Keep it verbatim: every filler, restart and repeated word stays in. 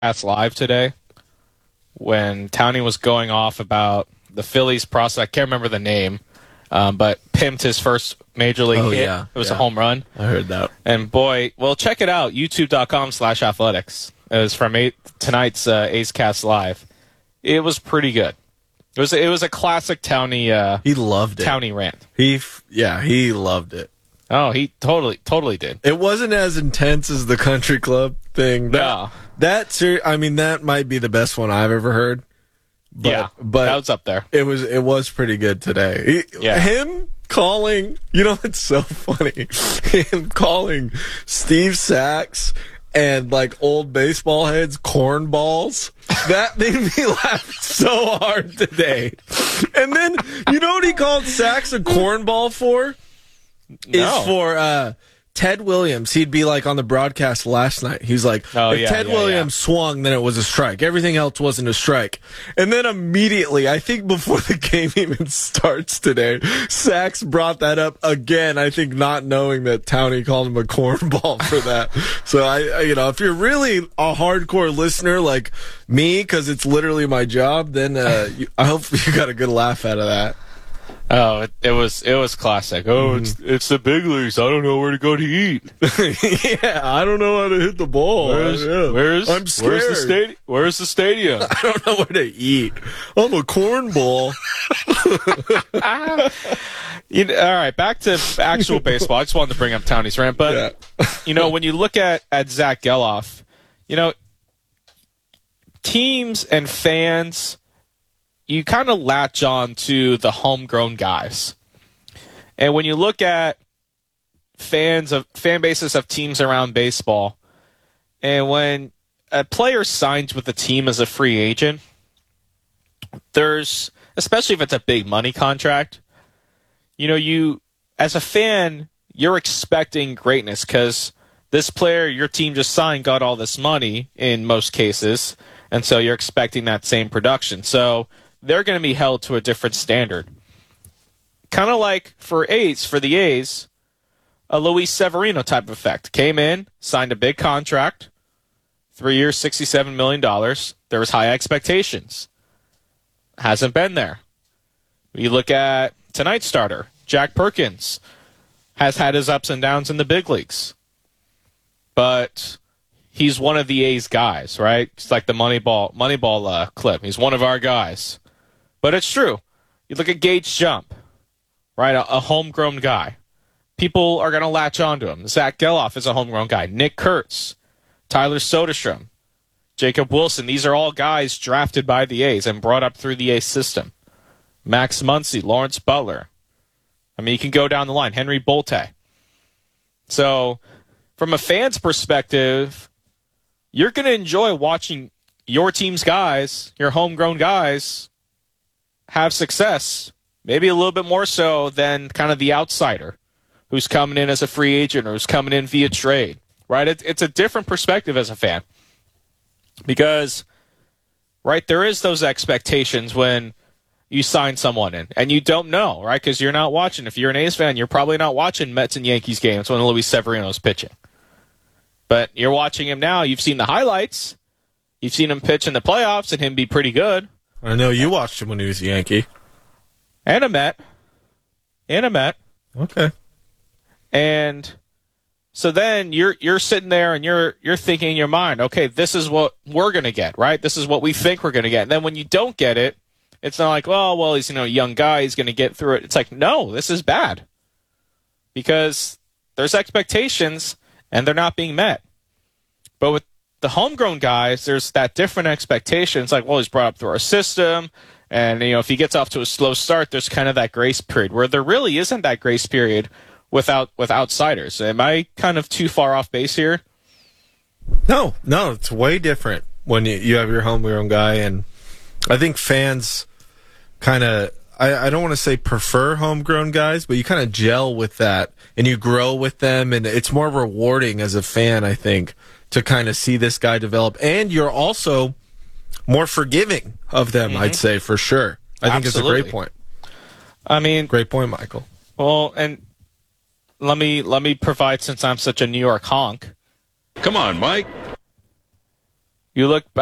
Cats Live today when Towney was going off about the Phillies prospect. I can't remember the name, um, but pimped his first major league oh, hit. Yeah, it was yeah. a home run. I heard that. And boy, well, check it out, youtube.com slash athletics. It was from eight, tonight's uh, A's Cats Live. It was pretty good. It was it was a classic Towney. Uh, he loved it. Towney rant. He yeah, he loved it. Oh, he totally totally did. It wasn't as intense as the country club thing. That, no, that ser- I mean, that might be the best one I've ever heard. But, yeah, but that was up there. It was it was pretty good today. He, yeah. Him calling, you know, it's so funny. Him calling Steve Sachs and like old baseball heads cornballs. That made me laugh so hard today. And then you know what he called Sachs a cornball for? No. Is for uh, Ted Williams. He'd be like on the broadcast last night. He's like, oh, if yeah, Ted yeah, Williams yeah. swung, then it was a strike. Everything else wasn't a strike. And then immediately, I think before the game even starts today, Sachs brought that up again. I think not knowing that Towney called him a cornball for that. So I, I, you know, if you're really a hardcore listener like me, because it's literally my job, then uh, you, I hope you got a good laugh out of that. Oh, it, it was it was classic. Oh, it's it's the big leagues. I don't know where to go to eat. Yeah, I don't know how to hit the ball. Where's yeah. where's I'm scared. Where's the stadium? Where's the stadium? I don't know where to eat. I'm a cornball. you know, all right, back to actual baseball. I just wanted to bring up Towney's rant, but yeah. you know, when you look at at Zach Geloff, you know, teams and fans, you kind of latch on to the homegrown guys. And when you look at fans of fan bases of teams around baseball, and when a player signs with a team as a free agent, there's, especially if it's a big money contract, you know, you, as a fan, you're expecting greatness because this player your team just signed got all this money in most cases, and so you're expecting that same production. So they're going to be held to a different standard. Kind of like for A's, for the A's, a Luis Severino type of effect. Came in, signed a big contract, three years, sixty-seven million dollars. There was high expectations. Hasn't been there. You look at tonight's starter, Jack Perkins, has had his ups and downs in the big leagues. But he's one of the A's guys, right? It's like the Moneyball Moneyball uh, clip. He's one of our guys. But it's true. You look at Gage Jump, right? A, a homegrown guy. People are going to latch onto him. Zach Geloff is a homegrown guy. Nick Kurtz, Tyler Soderstrom, Jacob Wilson. These are all guys drafted by the A's and brought up through the A's system. Max Muncy, Lawrence Butler. I mean, you can go down the line. Henry Bolte. So, from a fan's perspective, you're going to enjoy watching your team's guys, your homegrown guys, have success, maybe a little bit more so than kind of the outsider who's coming in as a free agent or who's coming in via trade, right? It, it's a different perspective as a fan because, right, there is those expectations when you sign someone in and you don't know, right, because you're not watching. If you're an A's fan, you're probably not watching Mets and Yankees games when Luis Severino's pitching. But you're watching him now. You've seen the highlights. You've seen him pitch in the playoffs and him be pretty good. I know you watched him when he was a Yankee. And a Met. And a Met. Okay. And so then you're you're sitting there and you're you're thinking in your mind, okay, this is what we're gonna get, right? This is what we think we're gonna get. And then when you don't get it, it's not like, well, well, he's you know a young guy, he's gonna get through it. It's like, no, this is bad. Because there's expectations and they're not being met. But with the homegrown guys, there's that different expectation. It's like, well, he's brought up through our system, and you know, if he gets off to a slow start, there's kind of that grace period where there really isn't that grace period without with outsiders. Am I kind of too far off base here? No, no, it's way different when you, you have your homegrown guy, and I think fans kind of, I, I don't want to say prefer homegrown guys, but you kind of gel with that, and you grow with them, and it's more rewarding as a fan, I think, to kind of see this guy develop. And you're also more forgiving of them, mm-hmm. I'd say, for sure. I think Absolutely. It's a great point. I mean, great point, Michael. Well, and let me let me provide, since I'm such a New York honk. Come on, Mike. You look